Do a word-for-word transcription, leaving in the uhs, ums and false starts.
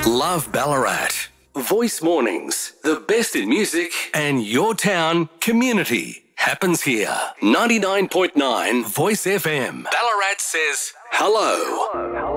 Love Ballarat. Voice Mornings. The best in music and your town community happens here. ninety-nine point nine Voice F M. Ballarat says hello.